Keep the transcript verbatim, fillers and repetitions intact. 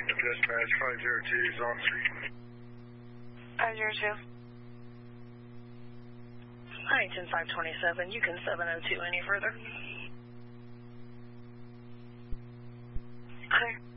Dispatch five zero two is on street. five zero two. Huntington five twenty-seven, you can seven oh two any further. Clear.